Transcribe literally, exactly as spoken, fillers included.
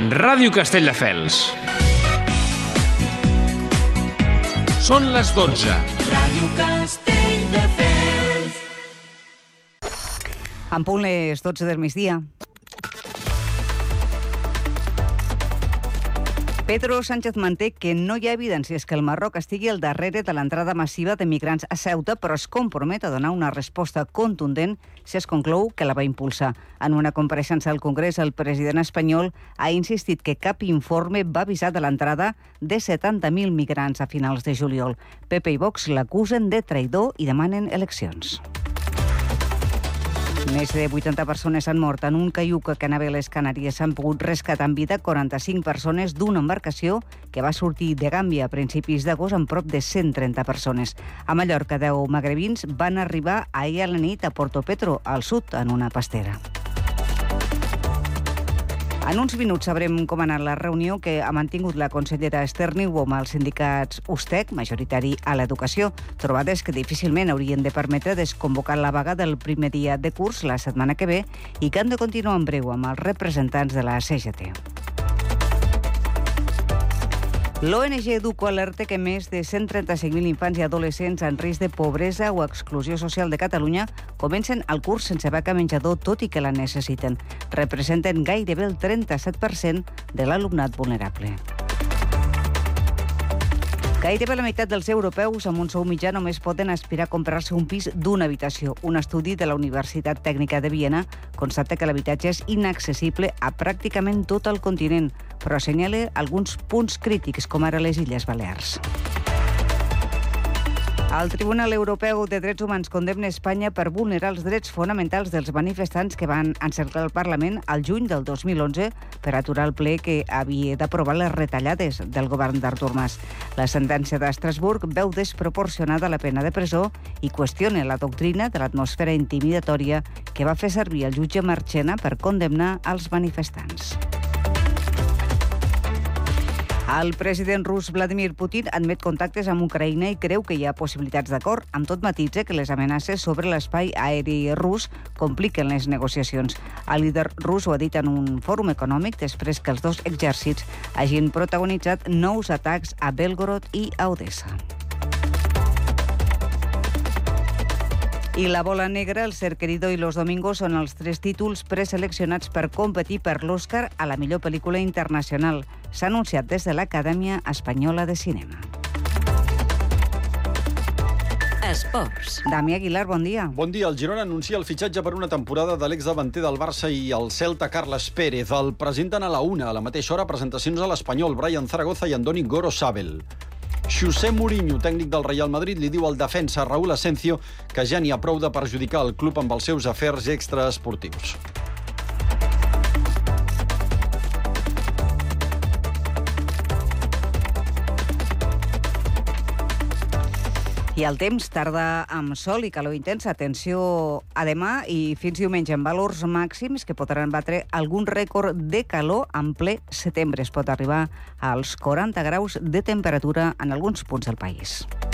Ràdio Castelldefels. Són les dotze. Ràdio Castelldefels. En punt les dotze del migdia. Pedro Sánchez manté que no hi ha evidències que el Marroc estigui al darrere de l'entrada massiva de migrants a Ceuta, però es compromet a donar una resposta contundent si es conclou que la va impulsar. En una compareixença al Congrés, el president espanyol ha insistit que cap informe va avisar de l'entrada de setanta mil migrants a finals de juliol. P P i Vox l'acusen de traïdor i demanen eleccions. Més de vuitanta persones han mort en un caiuc que anava a les Canàries. S'han pogut rescatar en vida quaranta-cinc persones d'una embarcació que va sortir de Gàmbia a principis d'agost amb prop de cent trenta persones. A Mallorca, deu magrebins van arribar ahir a la nit a Porto Petro, al sud, en una pastera. En uns minuts sabrem com ha anat la reunió que ha mantingut la consellera Esther Niubó amb els sindicats USTEC, majoritari a l'educació, trobades que difícilment haurien de permetre desconvocar la vaga del primer dia de curs la setmana que ve i que han de continuar en breu amb els representants de la C G T. L'O N G Educo alerta que més de cent trenta-cinc mil infants i adolescents en risc de pobresa o exclusió social de Catalunya comencen el curs sense beca menjador, tot i que la necessiten. Representen gairebé el trenta-set per cent de l'alumnat vulnerable. Gairebé la meitat dels europeus amb un sou mitjà només poden aspirar a comprar-se un pis d'una habitació. Un estudi de la Universitat Tècnica de Viena constata que l'habitatge és inaccessible a pràcticament tot el continent, però assenyala alguns punts crítics, com ara les Illes Balears. El Tribunal Europeu de Drets Humans condemna Espanya per vulnerar els drets fonamentals dels manifestants que van encerclar el Parlament al juny del dos mil onze per aturar el ple que havia d'aprovar les retallades del govern d'Artur Mas. La sentència d'Estrasburg veu desproporcionada la pena de presó i qüestiona la doctrina de l'atmosfera intimidatòria que va fer servir el jutge Marchena per condemnar els manifestants. El president rus Vladimir Putin admet contactes amb Ucraïna i creu que hi ha possibilitats d'acord. Amb tot, matitza que les amenaces sobre l'espai aeri rus compliquen les negociacions. El líder rus ho ha dit en un fòrum econòmic després que els dos exèrcits hagin protagonitzat nous atacs a Belgorod i a Odessa. I la bola negra, El ser querido i Los domingos són els tres títols preseleccionats per competir per l'Oscar a la millor pel·lícula internacional. S'ha anunciat des de l'Acadèmia Espanyola de Cinema. Esports. Damià Aguilar, bon dia. Bon dia. El Girona anuncia el fitxatge per una temporada de l'exdavanter del Barça i el Celta, Carles Pérez. El presenten a la una. A la mateixa hora, presentacions a l'Espanyol, Brian Zaragoza i Andoni Gorosabel. José Mourinho, tècnic del Real Madrid, li diu al defensa Raúl Asensio que ja n'hi ha prou de perjudicar el club amb els seus afers extraesportius. I el temps tarda amb sol i calor intensa. Atenció a demà i fins diumenge amb valors màxims que podran batre algun rècord de calor en ple setembre. Es pot arribar als quaranta graus de temperatura en alguns punts del país.